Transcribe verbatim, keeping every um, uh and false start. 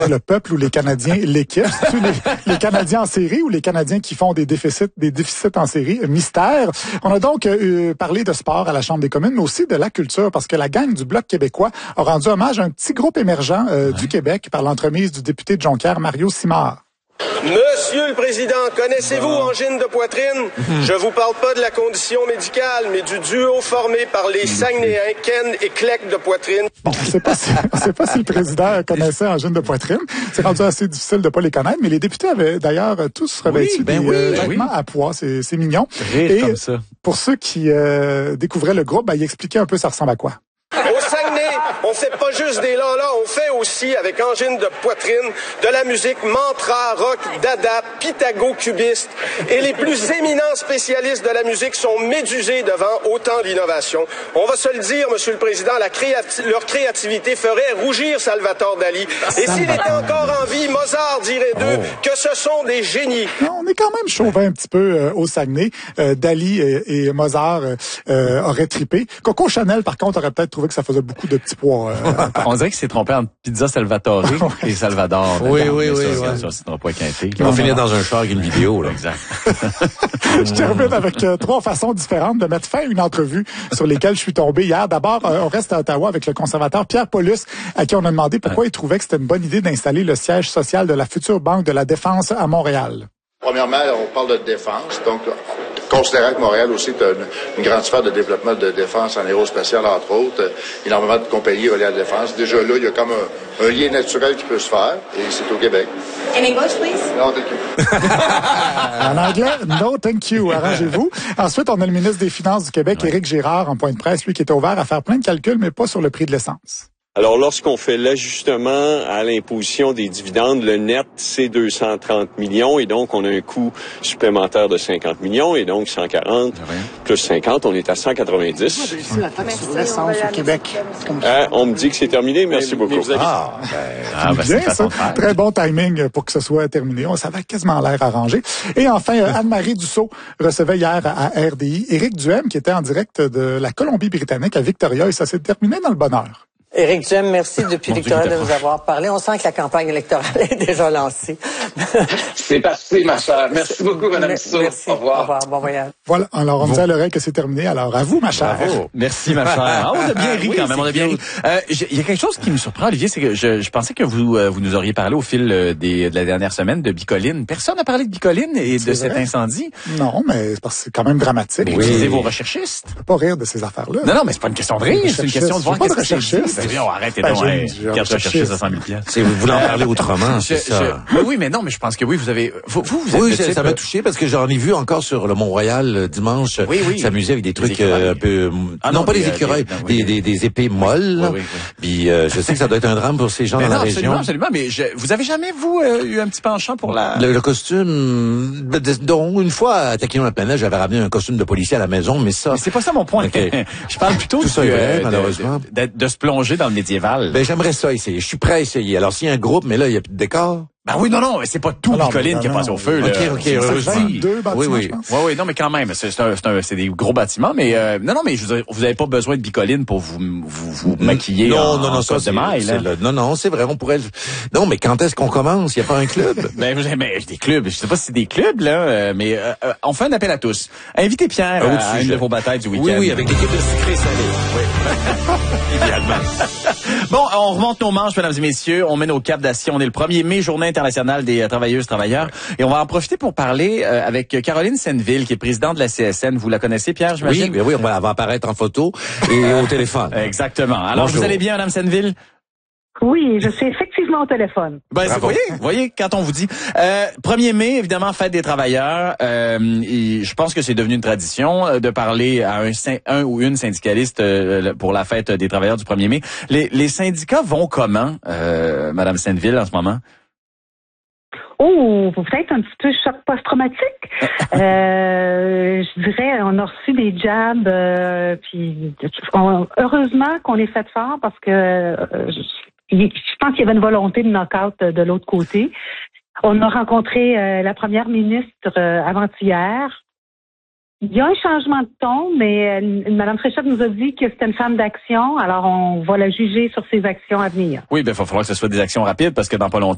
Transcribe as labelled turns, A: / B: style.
A: Le peuple ou les Canadiens, l'équipe, c'est-tu les, les Canadiens en série ou les Canadiens qui font des déficits, des déficits en série? Mystère. On a donc euh, parlé de sport à la Chambre des communes, mais aussi de la culture, parce que la gang du Bloc québécois a rendu hommage à un petit groupe émergent euh, ouais. du Québec par l'entremise du député de Jonquière, Mario Simard.
B: Monsieur le Président, connaissez-vous angine de poitrine? Mmh. Je vous parle pas de la condition médicale, mais du duo formé par les Saguenayens, Ken et Clec de poitrine.
A: Bon, on ne sait pas si, on sait pas si le président connaissait angine de poitrine. C'est rendu assez difficile de pas les connaître, mais les députés avaient d'ailleurs tous revêtu oui, ben des oui, euh, ben vêtements oui. à pois. C'est, c'est mignon.
C: Rire
A: et
C: comme ça.
A: Pour ceux qui euh, découvraient le groupe, ben, il expliquait un peu ça ressemble à quoi.
B: Au Saguenay, on fait pas juste des là-là, on fait aussi, avec angine de poitrine, de la musique mantra, rock, dada, pythago-cubiste. Et les plus éminents spécialistes de la musique sont médusés devant autant d'innovation. On va se le dire, Monsieur le Président, la créati- leur créativité ferait rougir Salvatore Dali. Et s'il était encore en vie, Mozart dirait d'eux oh. que ce sont des génies.
A: On est quand même chauvin un petit peu euh, au Saguenay. Euh, Dali et, et Mozart euh, auraient trippé. Coco Chanel, par contre, aurait peut-être trouvé que ça faisait beaucoup de petits pois. Euh,
C: on dirait qu'il s'est trompé entre Pizza Salvatore et Salvador.
D: Oui, oui, oui.
C: Ça,
D: ouais.
C: ça, c'est un point quinté.
D: On va finir dans un char avec une vidéo, là.
C: Exact.
A: Je termine avec euh, trois façons différentes de mettre fin à une entrevue sur lesquelles je suis tombé hier. D'abord, euh, on reste à Ottawa avec le conservateur Pierre Paulus, à qui on a demandé pourquoi ouais. il trouvait que c'était une bonne idée d'installer le siège social de la future Banque de la Défense à Montréal.
E: Premièrement, on parle de défense, donc considérant que Montréal aussi est une, une grande sphère de développement de défense en aérospatial, entre autres, euh, énormément de compagnies reliées à la défense. Déjà là, il y a comme un, un lien naturel qui peut se faire, et c'est au Québec.
F: In English, please?
E: Non, thank you.
A: En anglais, no thank you, arrangez-vous. Ensuite, on a le ministre des Finances du Québec, ouais. Éric Girard, en point de presse, lui qui était ouvert à faire plein de calculs, mais pas sur le prix de l'essence.
G: Alors, lorsqu'on fait l'ajustement à l'imposition des dividendes, le net, c'est deux cent trente millions et donc on a un coût supplémentaire de cinquante millions et donc cent quarante plus cinquante, on est à cent quatre-vingt-dix.
F: La taxe sur l'essence au Québec.
G: Hein, on me dit que c'est terminé, merci mais, beaucoup. Mais
A: ah, ben, ah, ben, bien, ça. Très bon timing pour que ce soit terminé. On savait quasiment l'air arrangé. Et enfin, Anne-Marie Dussault recevait hier à R D I Éric Duhem, qui était en direct de la Colombie-Britannique à Victoria, et ça s'est terminé dans le bonheur.
H: Éric Duhem, merci depuis Victoria de nous avoir parlé. On sent que la campagne électorale est déjà lancée.
I: C'est passé, ma chère. Merci beaucoup, Mme Dussault.
H: Merci.
I: Au revoir.
H: Au revoir. Bon voyage.
A: Voilà. Alors, on me dit à l'oreille que c'est terminé. Alors, à vous, ma chère.
C: Bravo. Merci, ma chère. Ah, on a bien ri
D: oui,
C: quand même. On a bien ri. Euh, il y a quelque chose qui me surprend, Olivier, c'est que je, je pensais que vous, euh, vous nous auriez parlé au fil des, de la dernière semaine de Bicoline. Personne n'a parlé de Bicoline et c'est de vrai? Cet incendie.
A: Non, mais c'est parce que c'est quand même dramatique.
C: Oui. Utilisez vos recherchistes.
A: Je peux pas rire de ces affaires-là.
C: Non, non, mais c'est pas une question de rire. C'est une question de voir qu'est-ce que c'est.
A: Ben,
C: arrêtez donc. Ouais, quatre recherchistes à cent mille piastres.
D: C'est, vous voulez en parler autrement,
C: je,
D: c'est ça.
C: Je, oui, oui, mais non, mais je pense que oui, vous avez, vous, vous, vous êtes
D: oui,
C: ça,
D: ça m'a touché parce que j'en ai vu encore sur le Mont-Royal euh, dimanche.
C: Oui, oui.
D: S'amuser avec des trucs des euh, un peu, ah, non, non, pas des écureuils, des, des, des, des épées molles. Oui, oui, oui. Puis, euh, je sais que ça doit être un drame pour ces gens
C: mais
D: dans
C: non,
D: la région.
C: Absolument, absolument. Mais je, vous avez jamais, vous, euh, eu un petit penchant pour la...
D: Le, le costume, donc, une fois, à Taquillon la planète, j'avais ramené un costume de policier à la maison, mais ça...
C: Mais c'est pas ça mon point. Okay. Je parle plutôt
D: Tout ça
C: du,
D: est vrai,
C: euh,
D: malheureusement.
C: De, de, de se plonger dans le médiéval.
D: Ben, j'aimerais ça essayer. Je suis prêt à essayer. Alors, s'il y a un groupe, mais là, il y a plus de décor.
C: Ben oui, non, non, mais c'est pas tout Bicoline qui passe au feu.
D: OK, OK, heureusement.
A: Deux bâtiments,
D: oui, oui.
A: je
C: oui, oui, non, mais quand même, c'est, c'est, un, c'est, un, c'est des gros bâtiments, mais euh, non, non, mais je veux dire, vous avez pas besoin de Bicoline pour vous vous, vous maquiller
D: non,
C: en,
D: non, non,
C: en
D: ça,
C: de maille.
D: C'est le, non, non, c'est vrai, on pourrait... Non, mais quand est-ce qu'on commence? Il n'y a pas un club?
C: ben, mais des clubs, je sais pas si c'est des clubs, là, mais euh, on fait un appel à tous. Invitez Pierre
D: ah,
C: à, à une de vos batailles du week-end.
D: Oui, oui, avec l'équipe de sucré salé. Oui. Idéalement.
C: Bon, on remonte nos manches, mesdames et messieurs. On mène au Cap d'Acier. On est le premier mai, journée internationale des travailleuses, travailleurs. Et on va en profiter pour parler euh, avec Caroline Senneville, qui est présidente de la C S N. Vous la connaissez, Pierre, j'imagine?
D: Oui, mais oui, on va, elle va apparaître en photo et au téléphone.
C: Exactement. Alors, bonjour. Vous allez bien, madame Senneville?
J: Oui, je suis effectivement au téléphone.
C: Ben, vous voyez, voyez, quand on vous dit euh, premier mai, évidemment, fête des travailleurs. Euh, et je pense que c'est devenu une tradition de parler à un, un ou une syndicaliste euh, pour la fête des travailleurs du premier mai. Les, les syndicats vont comment, euh, madame Senneville, en ce moment?
J: Oh, peut-être un petit peu choc post-traumatique. euh, je dirais, on a reçu des jabs, euh, puis on, heureusement qu'on est fait fort parce que euh, je, je pense qu'il y avait une volonté de knock-out de l'autre côté. On a rencontré euh, la première ministre euh, avant-hier. Il y a un changement de ton, mais euh, Mme Fréchette nous a dit que c'était une femme d'action, alors on va la juger sur ses actions à venir.
C: Oui, ben il va falloir que ce soit des actions rapides parce que dans pas longtemps,